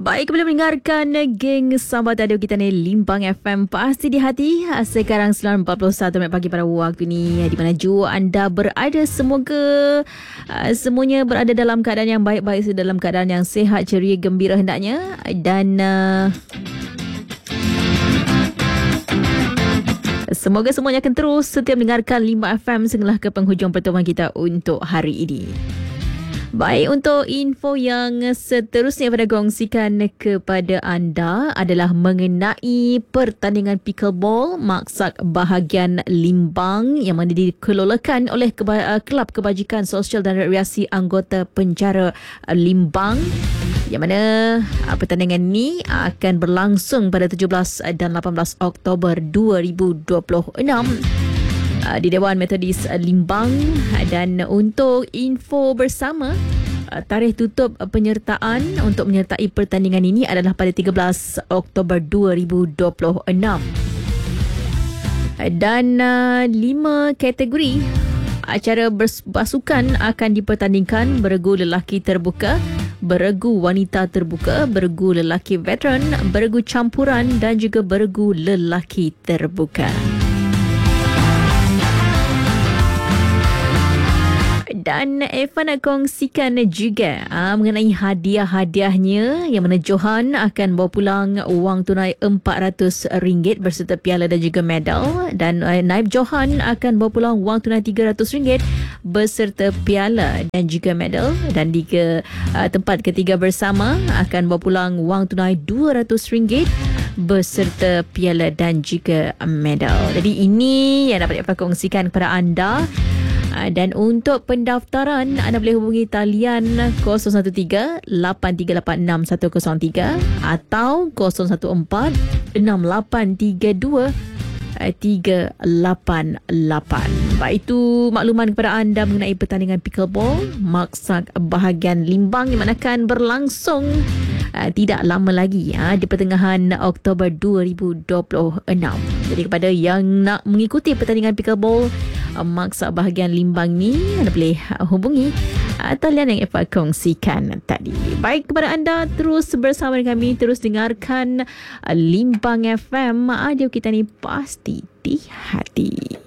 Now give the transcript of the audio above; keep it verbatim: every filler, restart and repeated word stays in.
Baik, kembali mendengarkan geng Sahabat Radio kita ni Limbang F M Pasti di Hati. Sekarang sembilan empat puluh satu minit pagi pada waktu ni, di mana jua anda berada. Semoga uh, semuanya berada dalam keadaan yang baik-baik, dalam keadaan yang sihat, ceria, gembira hendaknya. Dan uh, semoga semuanya akan terus setia mendengarkan Limbang F M sehinggalah ke penghujung pertemuan kita untuk hari ini. Baik, untuk info yang seterusnya pada kongsikan kepada anda adalah mengenai pertandingan pickleball Maksak Bahagian Limbang yang mana dikelolakan oleh keba- Kelab Kebajikan Sosial dan Rekreasi Anggota Penjara Limbang, yang mana pertandingan ni akan berlangsung pada tujuh belas dan lapan belas Oktober dua ribu dua puluh enam di Dewan Metodis Limbang. Dan untuk info bersama, tarikh tutup penyertaan untuk menyertai pertandingan ini adalah pada tiga belas Oktober dua ribu dua puluh enam. Dan uh, lima kategori acara berpasukan akan dipertandingkan: beregu lelaki terbuka, beregu wanita terbuka, beregu lelaki veteran, beregu campuran dan juga beregu lelaki terbuka. Dan Evan nak kongsikan juga aa, mengenai hadiah-hadiahnya, yang mana Johan akan bawa pulang wang tunai empat ratus ringgit berserta piala dan juga medal. Dan uh, Naib Johan akan bawa pulang wang tunai tiga ratus ringgit berserta piala dan juga medal. Dan di ke, uh, tempat ketiga bersama akan bawa pulang wang tunai dua ratus ringgit berserta piala dan juga medal. Jadi ini yang dapat saya kongsikan kepada anda. Dan untuk pendaftaran, anda boleh hubungi talian kosong satu tiga lapan tiga lapan enam satu kosong tiga atau kosong satu empat enam lapan tiga dua tiga lapan lapan. Baik, itu makluman kepada anda mengenai pertandingan pickleball Maksak Bahagian Limbang yang mana akan berlangsung uh, tidak lama lagi uh, di pertengahan Oktober dua ribu dua puluh enam. Jadi kepada yang nak mengikuti pertandingan pickleball uh, Maksak Bahagian Limbang ni, anda boleh uh, hubungi uh, talian yang Eva kongsikan tadi. Baik, kepada anda terus bersama dengan kami, terus dengarkan uh, Limbang F M, radio kita ni pasti di hati.